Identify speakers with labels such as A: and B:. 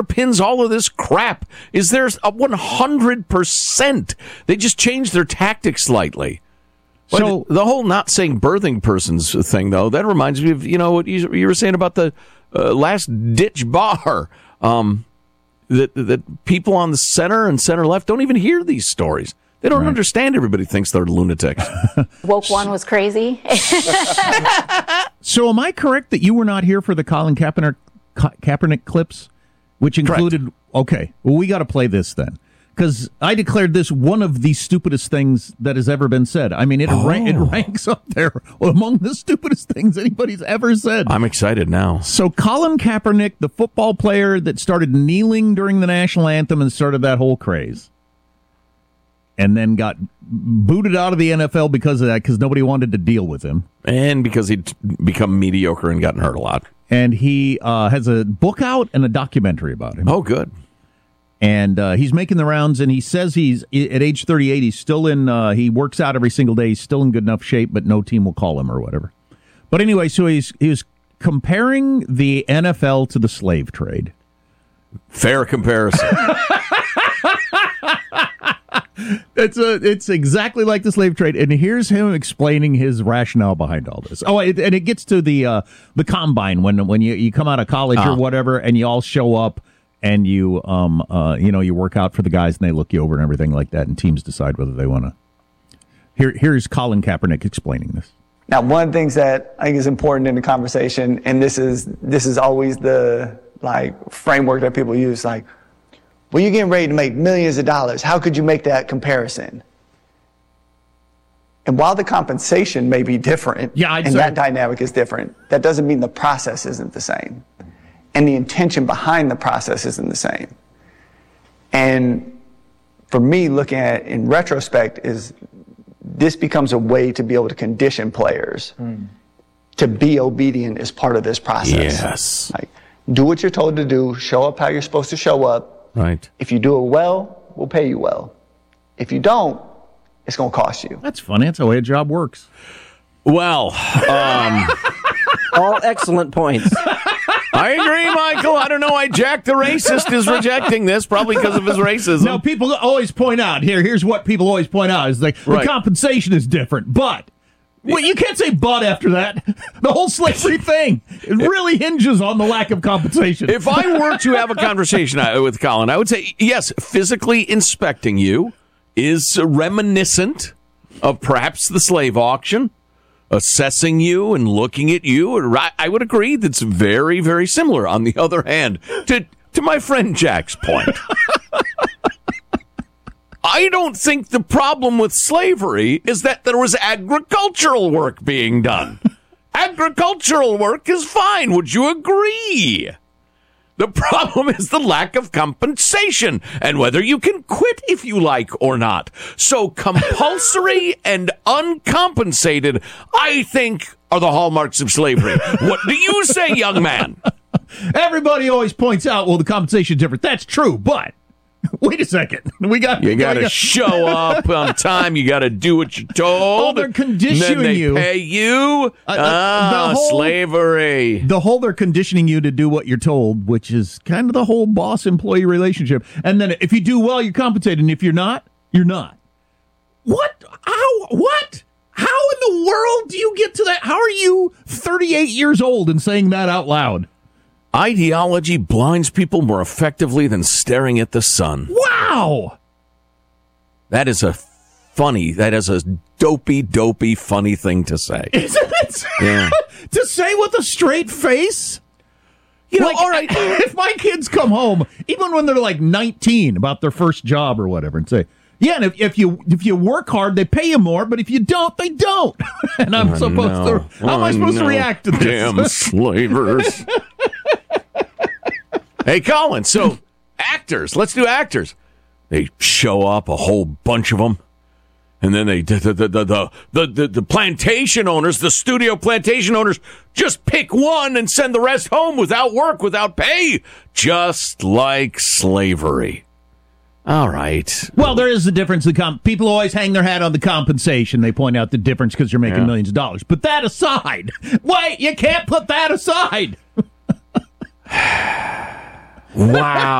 A: pins all of this crap is there's a 100%. They just changed their tactics slightly. So the whole not saying birthing persons thing, though, that reminds me of, what you were saying about the last ditch bar. That people on the center and center left don't even hear these stories. They don't understand. Everybody thinks they're lunatics.
B: Woke one was crazy.
C: So am I correct that you were not here for the Colin Kaepernick clips, which included... Correct. Okay, well, we got to play this then. Because I declared this one of the stupidest things that has ever been said. I mean, it ranks up there among the stupidest things anybody's ever said.
A: I'm excited now.
C: So Colin Kaepernick, the football player that started kneeling during the national anthem and started that whole craze, and then got booted out of the NFL because of that, because nobody wanted to deal with him.
A: And because he'd become mediocre and gotten hurt a lot.
C: And he has a book out and a documentary about him.
A: Oh, good.
C: And he's making the rounds, and he says he's, at age 38, he's still in, he works out every single day, he's still in good enough shape, but no team will call him or whatever. But anyway, so he was comparing the NFL to the slave trade.
A: Fair comparison.
C: It's exactly like the slave trade, and here's him explaining his rationale behind all this. Oh, and it gets to the combine when you come out of college or whatever, and you all show up. And you, you work out for the guys, and they look you over and everything like that, and teams decide whether they want to. Here's Colin Kaepernick explaining this.
D: Now, one of the things that I think is important in the conversation, and this is always the framework that people use, well, you're getting ready to make millions of dollars. How could you make that comparison? And while the compensation may be different, and that dynamic is different, that doesn't mean the process isn't the same. And the intention behind the process isn't the same. And for me, looking at it in retrospect, is this becomes a way to be able to condition players to be obedient as part of this process.
A: Yes.
D: Do what you're told to do, show up how you're supposed to show up.
A: Right.
D: If you do it well, we'll pay you well. If you don't, it's going to cost you.
C: That's funny. That's the way a job works.
A: Well,
E: all excellent points.
A: I agree, Michael. I don't know why Jack the racist is rejecting this, probably because of his racism.
C: No, people always point out, here's what people always point out, is the compensation is different, but... Well, you can't say but after that. The whole slavery thing, it really hinges on the lack of compensation.
A: If I were to have a conversation with Colin, I would say, yes, physically inspecting you is reminiscent of perhaps the slave auction. Assessing you and looking at you, I would agree that's very, very similar. On the other hand, to my friend Jack's point, I don't think the problem with slavery is that there was agricultural work being done. Agricultural work is fine. Would you agree? The problem is the lack of compensation and whether you can quit if you like or not. So compulsory and uncompensated, I think, are the hallmarks of slavery. What do you say, young man?
C: Everybody always points out, well, the compensation is different. That's true, but... Wait a second. You got
A: to show up on time. You got to do what you're told.
C: Oh, they're conditioning you.
A: Pay you. Slavery.
C: They're conditioning you to do what you're told, which is kind of the whole boss-employee relationship. And then if you do well, you're compensated. And if you're not, you're not. What? How? What? How in the world do you get to that? How are you 38 years old and saying that out loud?
A: Ideology blinds people more effectively than staring at the sun.
C: Wow!
A: That is a dopey, funny thing to say.
C: Isn't it?
A: Yeah.
C: To say with a straight face? All right, if my kids come home, even when they're 19, about their first job or whatever, and say, yeah, and if you work hard, they pay you more, but if you don't, they don't. And I'm supposed to... How am I supposed to react to this?
A: Damn slavers. Hey, Colin, so actors, let's do actors. They show up, a whole bunch of them, and then the plantation owners, the studio plantation owners, just pick one and send the rest home without work, without pay, just like slavery. All right.
C: Well, there is a difference. People always hang their hat on the compensation. They point out the difference because you're making millions of dollars. But that aside, wait, you can't put that aside.
A: Wow.